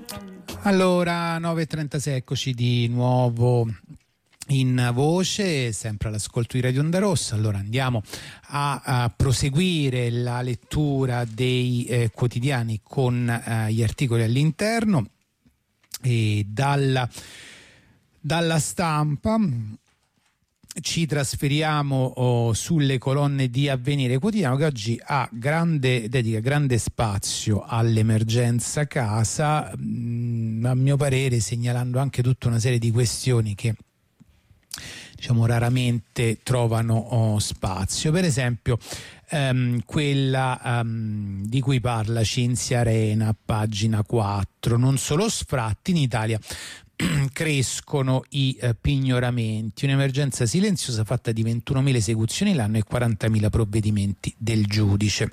Allora, 9:36, eccoci di nuovo in voce, sempre all'ascolto di Radio Onda Rossa. Allora andiamo a proseguire la lettura dei quotidiani con gli articoli all'interno, e dalla Stampa ci trasferiamo sulle colonne di Avvenire Quotidiano, che oggi dedica grande spazio all'emergenza casa, a mio parere segnalando anche tutta una serie di questioni che raramente trovano spazio. Per esempio quella di cui parla Cinzia Arena, pagina 4, non solo sfratti, in Italia crescono i pignoramenti, un'emergenza silenziosa fatta di 21.000 esecuzioni l'anno e 40.000 provvedimenti del giudice.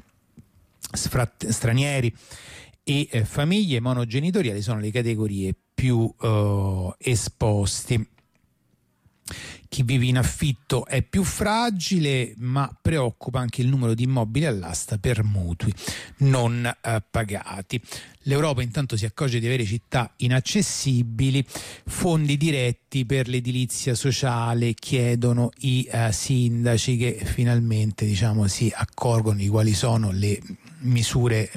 Stranieri e famiglie monogenitoriali sono le categorie più esposti. Chi vive in affitto è più fragile, ma preoccupa anche il numero di immobili all'asta per mutui non pagati. L'Europa intanto si accorge di avere città inaccessibili, fondi diretti per l'edilizia sociale chiedono i sindaci, che finalmente si accorgono di quali sono le misure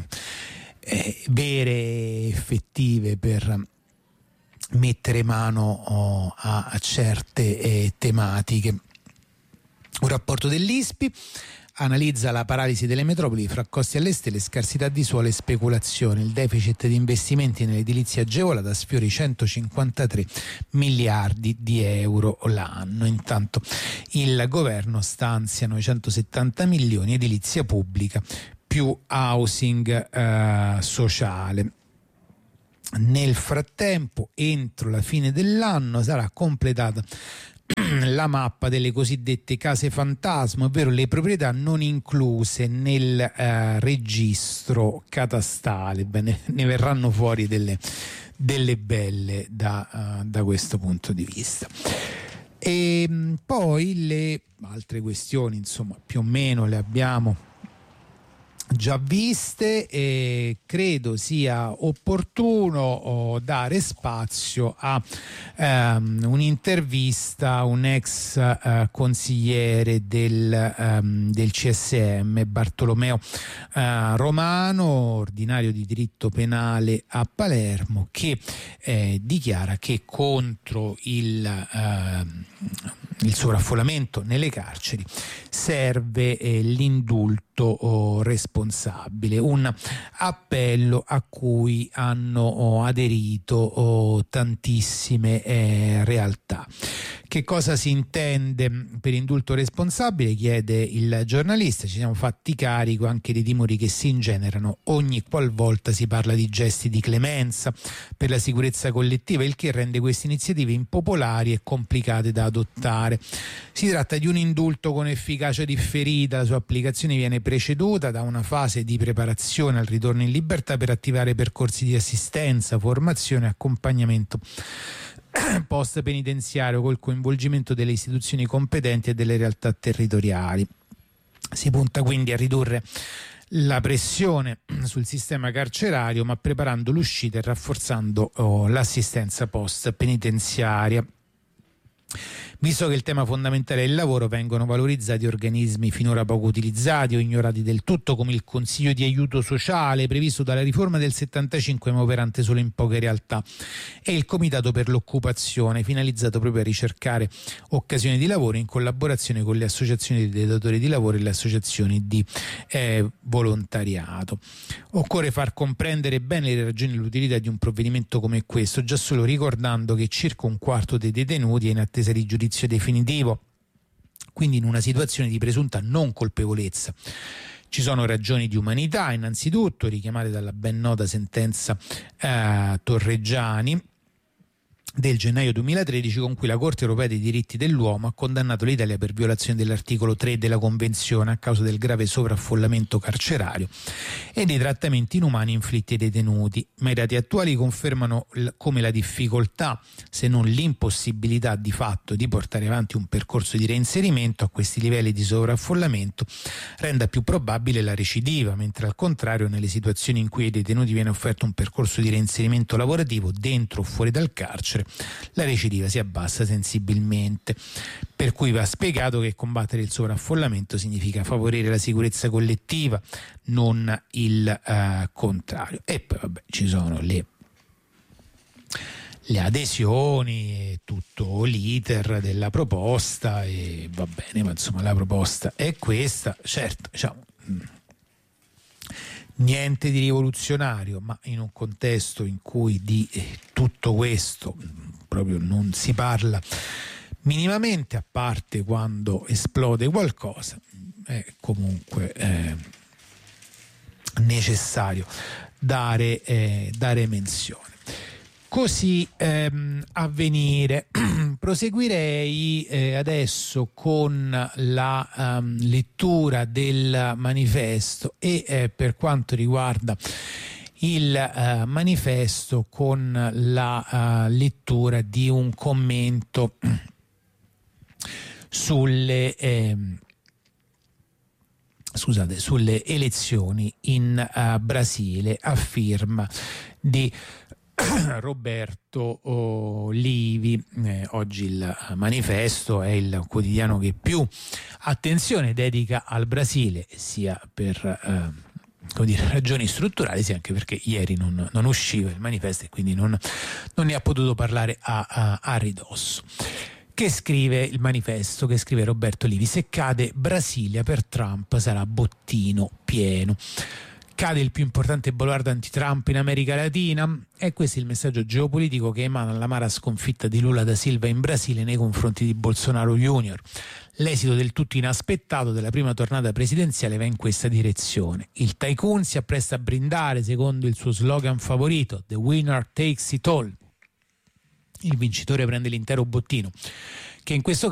vere e effettive per mettere mano a certe tematiche. Un rapporto dell'ISPI analizza la paralisi delle metropoli fra costi alle stelle, scarsità di suolo e speculazione. Il deficit di investimenti nell'edilizia agevolata sfiora i 153 miliardi di euro l'anno. Intanto il governo stanzia 970 milioni edilizia pubblica più housing sociale. Nel frattempo, entro la fine dell'anno sarà completata la mappa delle cosiddette case fantasma, ovvero le proprietà non incluse nel registro catastale. Bene, ne verranno fuori delle belle da questo punto di vista. E poi le altre questioni, più o meno le abbiamo già viste, e credo sia opportuno dare spazio a un'intervista a un ex consigliere del CSM, Bartolomeo Romano, ordinario di diritto penale a Palermo, che dichiara che contro il sovraffollamento nelle carceri serve l'indulto responsabile, un appello a cui hanno aderito tantissime realtà. Che cosa si intende per indulto responsabile? Chiede il giornalista. Ci siamo fatti carico anche dei timori che si ingenerano ogni qualvolta si parla di gesti di clemenza per la sicurezza collettiva, il che rende queste iniziative impopolari e complicate da adottare. Si tratta di un indulto con efficacia differita, la sua applicazione viene preceduta da una fase di preparazione al ritorno in libertà per attivare percorsi di assistenza, formazione e accompagnamento post penitenziario col coinvolgimento delle istituzioni competenti e delle realtà territoriali. Si punta quindi a ridurre la pressione sul sistema carcerario, ma preparando l'uscita e rafforzando l'assistenza post penitenziaria. Visto che il tema fondamentale è il lavoro, vengono valorizzati organismi finora poco utilizzati o ignorati del tutto, come il Consiglio di aiuto sociale, previsto dalla riforma del 75 ma operante solo in poche realtà, e il Comitato per l'occupazione, finalizzato proprio a ricercare occasioni di lavoro in collaborazione con le associazioni dei datori di lavoro e le associazioni di volontariato. Occorre far comprendere bene le ragioni e l'utilità di un provvedimento come questo, già solo ricordando che circa un quarto dei detenuti è in attesa di giudizio definitivo, quindi in una situazione di presunta non colpevolezza. Ci sono ragioni di umanità, innanzitutto richiamate dalla ben nota sentenza Torreggiani, del gennaio 2013, con cui la Corte europea dei diritti dell'uomo ha condannato l'Italia per violazione dell'articolo 3 della Convenzione a causa del grave sovraffollamento carcerario e dei trattamenti inumani inflitti ai detenuti. Ma i dati attuali confermano come la difficoltà, se non l'impossibilità di fatto, di portare avanti un percorso di reinserimento a questi livelli di sovraffollamento renda più probabile la recidiva, mentre al contrario nelle situazioni in cui ai detenuti viene offerto un percorso di reinserimento lavorativo dentro o fuori dal carcere, la recidiva si abbassa sensibilmente. Per cui va spiegato che combattere il sovraffollamento significa favorire la sicurezza collettiva, non il contrario. E poi vabbè, ci sono le adesioni e tutto l'iter della proposta, e va bene, ma insomma la proposta è questa. Certo, diciamo, niente di rivoluzionario, ma in un contesto in cui di tutto questo proprio non si parla minimamente, a parte quando esplode qualcosa, è comunque necessario dare menzione. Così Avvenire. Proseguirei adesso con la lettura del manifesto e per quanto riguarda il manifesto con la lettura di un commento sulle elezioni in Brasile a firma di Roberto Livi. Oggi il manifesto è il quotidiano che più attenzione dedica al Brasile, sia per ragioni strutturali, sia anche perché ieri non usciva il manifesto e quindi non ne ha potuto parlare a ridosso. Che scrive il manifesto, che scrive Roberto Livi: se cade Brasilia per Trump sarà bottino pieno. Cade il più importante baluardo anti-Trump in America Latina? E questo è il messaggio geopolitico che emana l'amara sconfitta di Lula da Silva in Brasile nei confronti di Bolsonaro Junior. L'esito del tutto inaspettato della prima tornata presidenziale va in questa direzione. Il tycoon si appresta a brindare secondo il suo slogan favorito: The winner takes it all. Il vincitore prende l'intero bottino, che in questo